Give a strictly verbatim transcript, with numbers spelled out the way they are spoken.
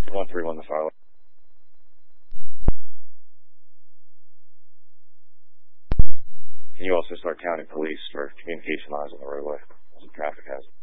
one three one the file. Can you also start counting police for communication lines on the roadway as a traffic hazard?